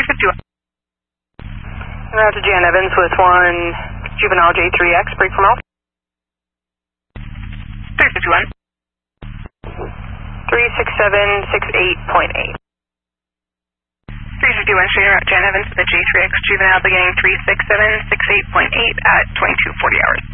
Route to Jan Evans with 1 juvenile J3X, break from Alpha. 351. 36768.8. 351, straight route Jan Evans with a J3X juvenile beginning 36768.8 at 2240 hours.